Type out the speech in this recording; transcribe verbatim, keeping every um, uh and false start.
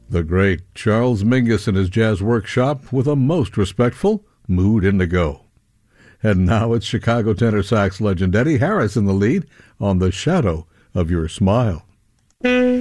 The great Charles Mingus and his jazz workshop with a most respectful Mood Indigo. And now it's Chicago tenor sax legend Eddie Harris in the lead on The Shadow of Your Smile.